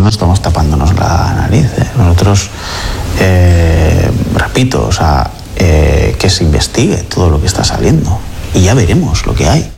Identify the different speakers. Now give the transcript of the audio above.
Speaker 1: no estamos tapándonos la nariz. Nosotros, repito, que se investigue todo lo que está saliendo y ya veremos lo que hay.